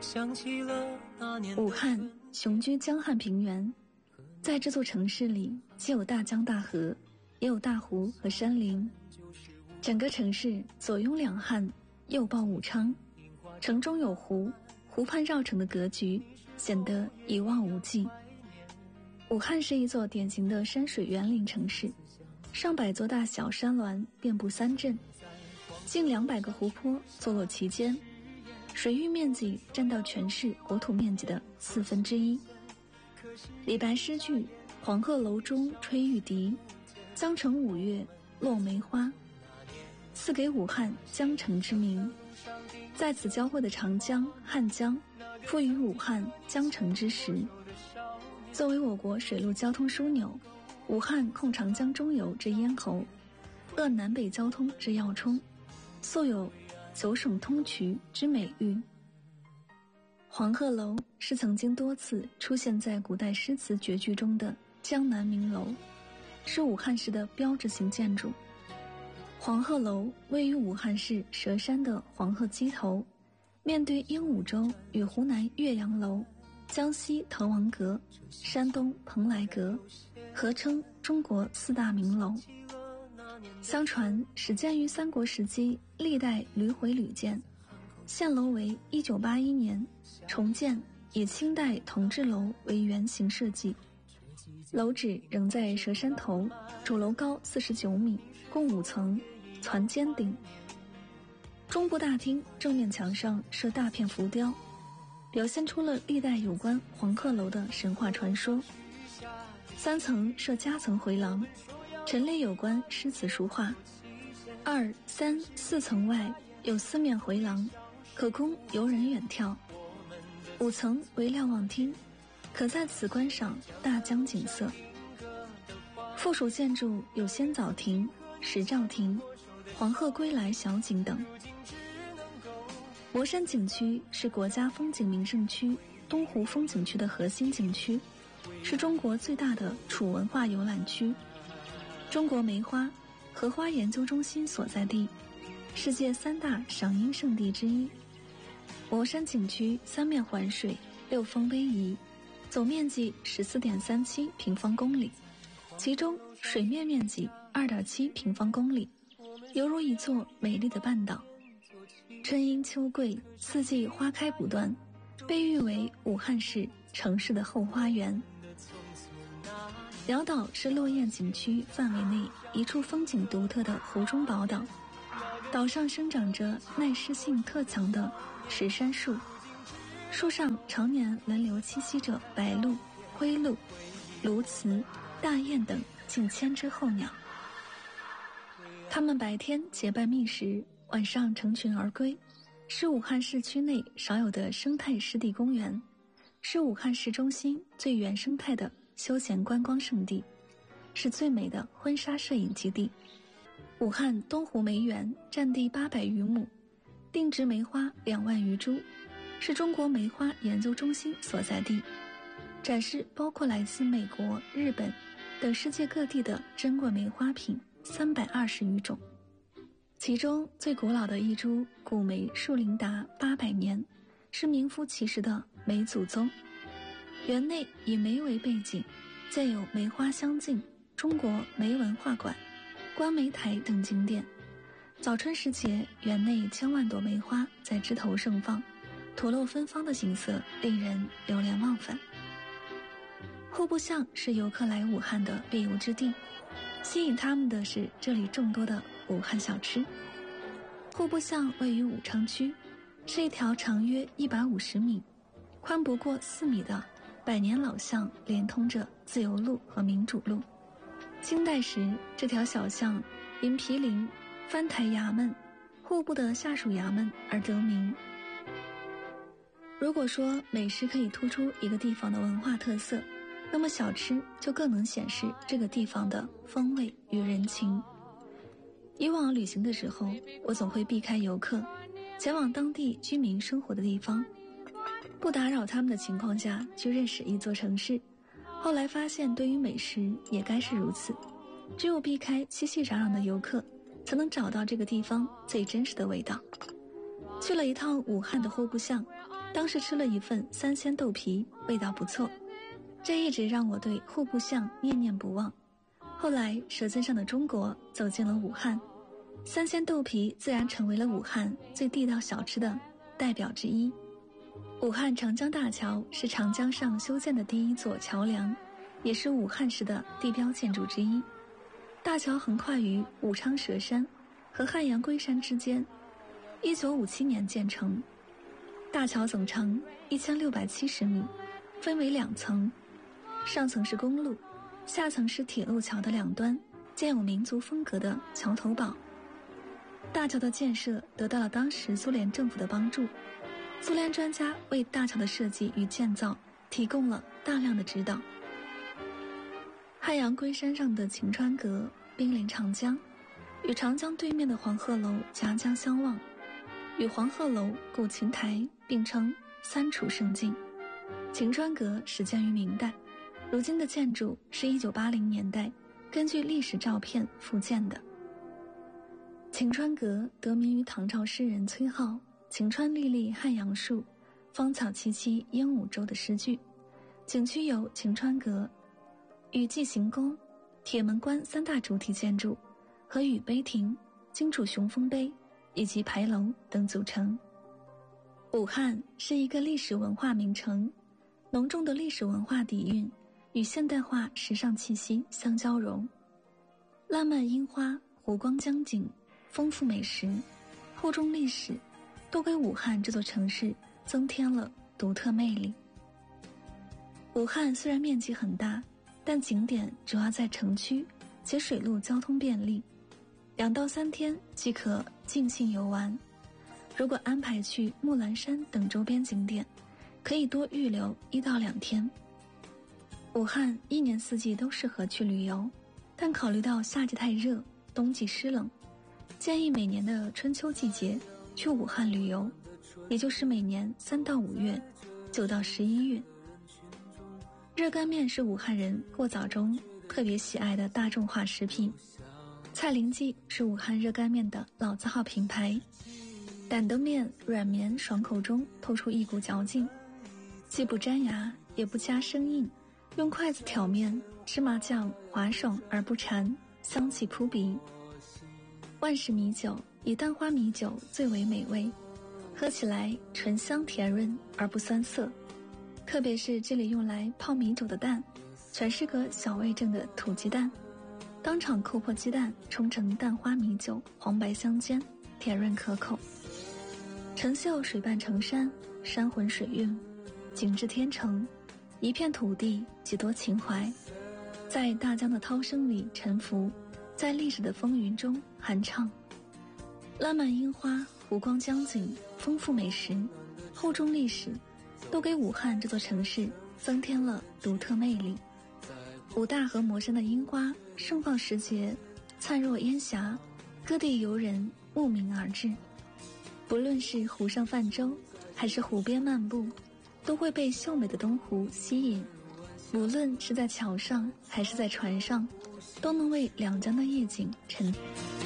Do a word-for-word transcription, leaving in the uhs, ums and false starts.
武汉雄居江汉平原，在这座城市里，既有大江大河，也有大湖和山林。整个城市左拥两汉，右抱武昌，城中有湖，湖畔绕城的格局显得一望无际。武汉是一座典型的山水园林城市，上百座大小山峦遍布三镇，近两百个湖泊坐落其间，水域面积占到全市国土面积的四分之一。李白诗句“黄鹤楼中吹玉笛，江城五月落梅花”，赐给武汉江城之名。在此交汇的长江、汉江，赋予武汉江城之实。作为我国水陆交通枢纽，武汉控长江中游之咽喉，扼南北交通之要冲，素有九省通衢之美誉。黄鹤楼是曾经多次出现在古代诗词绝句中的江南名楼，是武汉市的标志性建筑。黄鹤楼位于武汉市佘山的黄鹤矶头，面对鹦鹉洲与湖南岳阳楼、江西滕王阁、山东蓬莱阁，合称中国四大名楼。相传始建于三国时期，历代屡毁屡建，现楼为一九八一年重建，以清代同治楼为原型设计。楼址仍在佘山头，主楼高四十九米，共五层，攒尖顶。中部大厅正面墙上设大片浮雕，表现出了历代有关黄鹤楼的神话传说。三层设夹层回廊，陈列有关诗词书画。二、三、四层外有四面回廊，可供游人远眺。五层为瞭望厅，可在此观赏大江景色。附属建筑有仙藻亭、石兆亭、黄鹤归来小景等。魔山景区是国家风景名胜区东湖风景区的核心景区，是中国最大的楚文化游览区，中国梅花、荷花研究中心所在地，世界三大赏樱圣地之一。魔山景区三面环水，六峰逶迤，总面积 十四点三七平方公里，其中水面面积 二点七平方公里，犹如一座美丽的半岛。春樱秋桂，四季花开不断，被誉为武汉市城市的后花园。辽岛是落雁景区范围内一处风景独特的湖中宝岛，岛上生长着耐湿性特强的石杉树，树上常年轮流栖息着白鹭、灰鹭、鸬鹚、大雁等近千只候鸟。它们白天结伴觅食，晚上成群而归，是武汉市区内少有的生态湿地公园，是武汉市中心最原生态的休闲观光胜地，是最美的婚纱摄影基地。武汉东湖梅园占地八百余亩，定植梅花两万余株，是中国梅花研究中心所在地，展示包括来自美国、日本等世界各地的珍贵梅花品三百二十余种。其中最古老的一株古梅树龄达八百年，是名副其实的梅祖宗。园内以梅为背景，建有梅花香径、中国梅文化馆、观梅台等景点。早春时节，园内千万朵梅花在枝头盛放，吐露芬芳的景色令人流连忘返。户部巷是游客来武汉的必游之地，吸引他们的是这里众多的武汉小吃。户部巷位于武昌区，是一条长约一百五十米、宽不过四米的百年老巷，连通着自由路和民主路。清代时，这条小巷因毗邻藩台衙门、户部的下属衙门而得名。如果说美食可以突出一个地方的文化特色，那么小吃就更能显示这个地方的风味与人情。以往旅行的时候，我总会避开游客，前往当地居民生活的地方，不打扰他们的情况下去认识一座城市。后来发现对于美食也该是如此，只有避开熙熙攘攘的游客，才能找到这个地方最真实的味道。 去了一趟武汉的户部巷，当时吃了一份三鲜豆皮，味道不错，这一直让我对户部巷念念不忘。后来《舌尖上的中国》走进了武汉，三鲜豆皮自然成为了武汉最地道小吃的代表之一。武汉长江大桥是长江上修建的第一座桥梁，也是武汉市的地标建筑之一。大桥横跨于武昌佘山和汉阳龟山之间，一九五七年建成。大桥总长一千六百七十米，分为两层，上层是公路，下层是铁路桥的两端建有民族风格的桥头堡。大桥的建设得到了当时苏联政府的帮助，苏联专家为大桥的设计与建造提供了大量的指导。汉阳龟山上的晴川阁濒临长江，与长江对面的黄鹤楼夹江相望，与黄鹤楼、古琴台并称三楚胜境。晴川阁始建于明代，如今的建筑是一九八零年代根据历史照片复建的。晴川阁得名于唐朝诗人崔颢晴川历历汉阳树，芳草萋萋鹦鹉洲的诗句。景区有晴川阁、与纪行宫、铁门关三大主体建筑和雨碑亭、荆楚雄风碑以及牌楼等组成。武汉是一个历史文化名城，浓重的历史文化底蕴与现代化时尚气息相交融。烂漫樱花、湖光江景、丰富美食、厚重历史，都给武汉这座城市增添了独特魅力。武汉虽然面积很大，但景点主要在城区，且水陆交通便利，两到三天即可尽兴游玩。如果安排去木兰山等周边景点，可以多预留一到两天。武汉一年四季都适合去旅游，但考虑到夏季太热，冬季湿冷，建议每年的春秋季节去武汉旅游，也就是每年三到五月、九到十一月。热干面是武汉人过早中特别喜爱的大众化食品，蔡林记是武汉热干面的老字号品牌。担灯面软绵爽口中透出一股嚼劲，既不粘牙也不加生硬，用筷子挑面，芝麻酱滑爽而不馋，香气扑鼻。万氏米酒以蛋花米酒最为美味，喝起来醇香甜润而不酸涩，特别是这里用来泡米酒的蛋，全是个小味正的土鸡蛋，当场扣破鸡蛋冲成蛋花米酒，黄白相间，甜润可口。城秀水伴城山，山浑水韵，景致天成，一片土地几多情怀，在大江的涛声里沉浮，在历史的风云中酣畅。烂漫樱花、湖光江景、丰富美食、厚重历史，都给武汉这座城市增添了独特魅力。武大和磨山的樱花盛放时节，灿若烟霞，各地游人慕名而至。不论是湖上泛舟，还是湖边漫步，都会被秀美的东湖吸引。无论是在桥上，还是在船上，都能为两江的夜景沉淀。